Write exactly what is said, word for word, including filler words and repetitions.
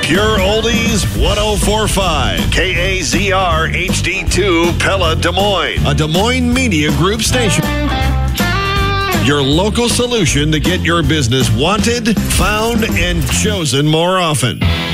Pure Oldies ten forty-five. K A Z R H D two Pella, Des Moines. A Des Moines Media Group station. Your local solution to get your business wanted, found, and chosen more often.